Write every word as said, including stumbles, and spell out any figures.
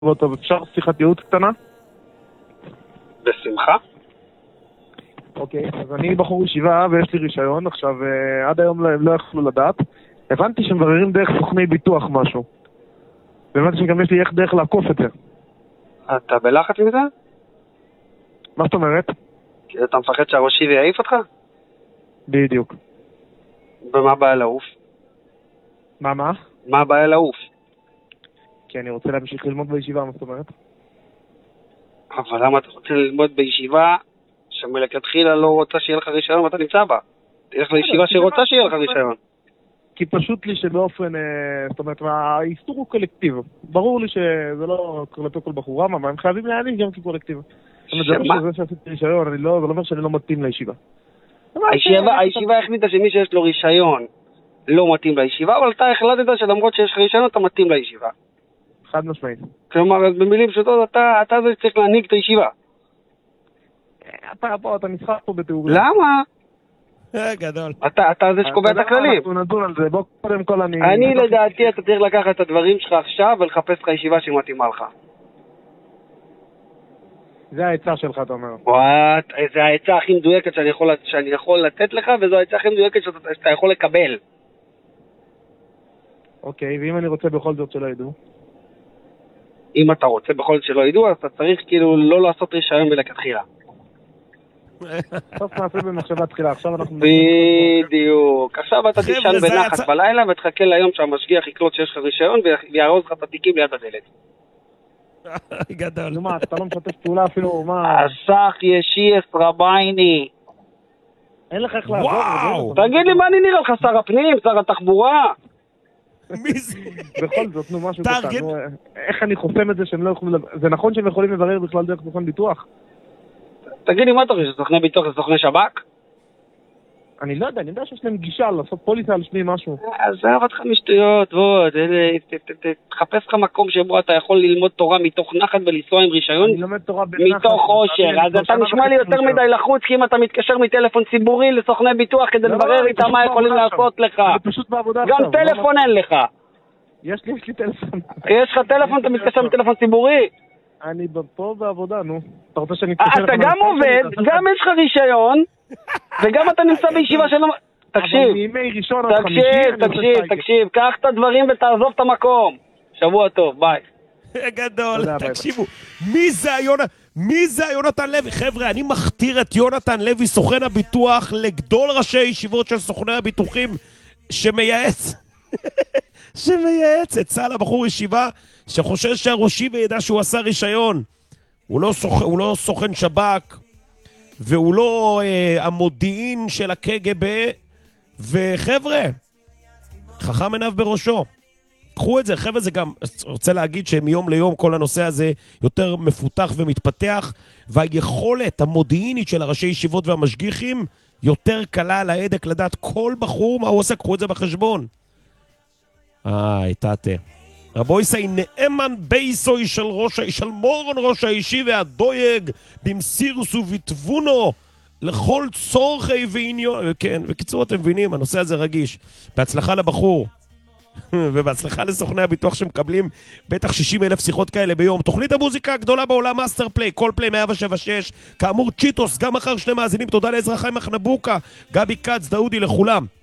טוב, אפשר שיחת ייעוץ קטנה? בשמחה. אוקיי, אז אני בחור ישיבה ויש לי רישיון, עכשיו עד היום הם לא יכלו לדעת. הבנתי שמבררים דרך סוכני ביטוח משהו. והבנתי שגם יש לי איך דרך לעקוף את זה. אתה בלחץ מזה? מה זאת אומרת? כי אתה מפחד שהראשי יעיף אותך? בדיוק. ומה הבעיה לעוף? מה מה? מה הבעיה לעוף? כי אני רוצה להמשיך ללמוד בישיבה, מה זאת אומרת? אבל למה אתה רוצה ללמוד בישיבה שמלכתחילה לא רוצה שיהיה לך רישיון ואתה נמצא בה? תלך לישיבה שרוצה שיהיה לך רישיון. כי פשוט לי שבאופן, זאת אומרת, האיסור הוא קולקטיב. ברור לי שזה לא כלפי כל בחורם, אבל הם חייבים להעניש גם כקולקטיב. זאת אומרת, זה לא שזה שעשיתי רישיון, זה לא אומר שאני לא מתאים לישיבה. הישיבה החליטה שמי שיש לו רישיון לא מתאים לישיבה, אבל אתה החלטת שלמרות שיש לך רישיון אתה מתאים לישיבה. חד משמעית. כלומר, במילים פשוטות, אתה, אתה זה שצריך להנהיג את הישיבה. אתה פה, אתה נשחק פה בתיאורים. למה? גדול. אתה, אתה זה שקובע את הכללים. אנחנו נדון על זה, בוא קודם כל אני... אני לדעתי אתה צריך לקחת את הדברים שלך עכשיו ולחפש לך ישיבה שמתאימה לך. זה העצה שלך, אתה אומר. וואט, זה העצה הכי מדויקת שאני יכול, שאני יכול לתת לך, וזו העצה הכי מדויקת שאתה, שאתה יכול לקבל. אוקיי, ואם אני רוצה בכל זאת שלא ידעו? אם אתה רוצה בכל זאת שלא ידעו, אז אתה צריך כאילו לא לעשות רישיון מלכתחילה. סוף מעשה במחשבה תחילה, עכשיו אנחנו... בדיוק. עכשיו אתה תישן בנחת בלילה ותחכה ליום שהמשגיח יקלוט שיש לך רישיון ויארוז לך את התיקים ליד הדלת. גדול. נו מה, אתה לא משתף פעולה אפילו, מה... אסך ישיס רבייני. אין לך איך לעבור. וואו! תגיד לי מה אני נראה לך, שר הפנים, שר התחבורה? מי זה? בכל זאת, נו משהו קטן. איך אני חוסם את זה שהם לא יכולים... זה נכון שהם יכולים לברר בכלל דרך סוכן ביטוח? תגיד לי מה אתה חושב, שסוכני ביטוח זה סוכני שב"כ? אני לא יודע, אני יודע שיש להם גישה לעשות פוליסה על שמי משהו. אז זה עבד לך משטויות, בוא, תחפש לך מקום שבו אתה יכול ללמוד תורה מתוך נחת ולנסוע עם רישיון מתוך עושר. אז אתה נשמע לי יותר מדי לחוץ, כי אם אתה מתקשר מטלפון ציבורי לסוכני ביטוח כדי לברר איתם מה יכולים לעשות לך. גם טלפון אין לך. יש לי, יש לי טלפון. יש לך טלפון, אתה מתקשר מטלפון ציבורי? אני פה בעבודה, נו. אתה רוצה שאני אתקשר... אתה גם עובד, גם יש לך רישיון, וגם אתה נמצא בישיבה שלא... תקשיב, תקשיב, תקשיב, תקשיב, קח את הדברים ותעזוב את המקום. שבוע טוב, ביי. גדול, תקשיבו, מי זה היונתן? מי זה היונתן לוי? חבר'ה, אני מכתיר את יונתן לוי, סוכן הביטוח, לגדול ראשי ישיבות של סוכני הביטוחים, שמייעץ, שמייעץ את צהל הבחור ישיבה, שחושב שהראשי וידע שהוא עשה רישיון. הוא לא סוכן, הוא לא סוכן שב"כ, והוא לא אה, המודיעין של הקג"ב, וחבר'ה, חכם עיניו בראשו. קחו את זה, חבר'ה, זה גם, רוצה להגיד שמיום ליום כל הנושא הזה יותר מפותח ומתפתח, והיכולת המודיעינית של הראשי ישיבות והמשגיחים יותר קלה על ההדק לדעת כל בחור מה הוא עושה, קחו את זה בחשבון. אה, תתה. רבוי סי נאמן בייסוי של ראש, של מורון ראש האישי והדויג במסירוס ובתבונו לכל צורכי ועניון. כן, בקיצור אתם מבינים, הנושא הזה רגיש. בהצלחה לבחור ובהצלחה לסוכני הביטוח שמקבלים בטח שישים אלף שיחות כאלה ביום. תוכנית המוזיקה הגדולה בעולם, מאסטר פליי, כל פליי מאה שבע שש, כאמור צ'יטוס, גם אחר שני מאזינים, תודה לעזרא חיים מחנבוקה, גבי קץ, דאודי, לכולם.